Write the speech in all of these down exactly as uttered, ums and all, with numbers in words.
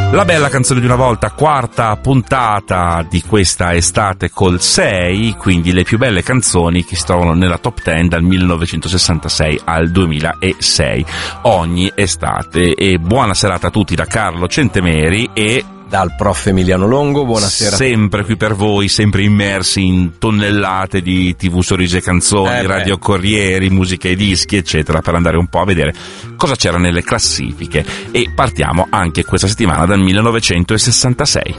La bella canzone di una volta, quarta puntata di questa estate col sei, quindi le più belle canzoni che si trovano nella top dieci dal millenovecentosessantasei al duemilasei, ogni estate. E buona serata a tutti da Carlo Centemeri e dal prof Emiliano Longo. Buonasera. Sempre qui per voi, sempre immersi in tonnellate di tivù, sorrisi e canzoni, eh radiocorrieri, musica e dischi, eccetera, per andare un po' a vedere cosa c'era nelle classifiche. E partiamo anche questa settimana dal millenovecentosessantasei.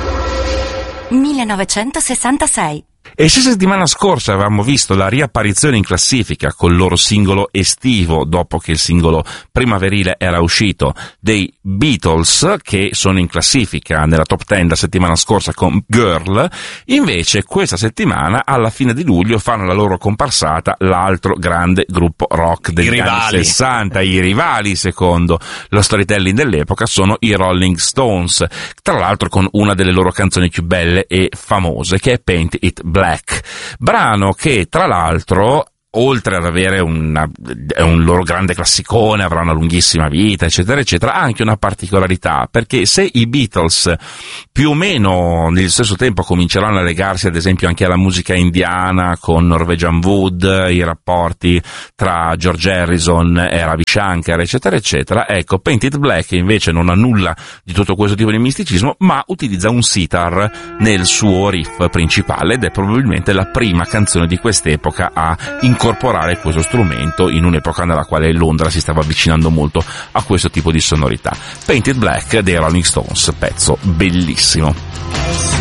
millenovecentosessantasei. E se settimana scorsa avevamo visto la riapparizione in classifica col loro singolo estivo, dopo che il singolo primaverile era uscito, dei Beatles, che sono in classifica nella top dieci la settimana scorsa con Girl, invece questa settimana, alla fine di luglio, fanno la loro comparsata l'altro grande gruppo rock degli anni sessanta, i rivali secondo lo storytelling dell'epoca, sono i Rolling Stones, tra l'altro con una delle loro canzoni più belle e famose, che è Paint It Black, brano che tra l'altro, oltre ad avere una, un loro grande classicone, avrà una lunghissima vita, eccetera, eccetera, ha anche una particolarità, perché se i Beatles più o meno nello stesso tempo cominceranno a legarsi ad esempio anche alla musica indiana con Norwegian Wood, i rapporti tra George Harrison e Ravi Shankar, eccetera, eccetera, ecco, Paint It Black invece non ha nulla di tutto questo tipo di misticismo, ma utilizza un sitar nel suo riff principale, ed è probabilmente la prima canzone di quest'epoca a incorporare questo strumento in un'epoca nella quale Londra si stava avvicinando molto a questo tipo di sonorità. Paint It Black dei Rolling Stones, pezzo bellissimo.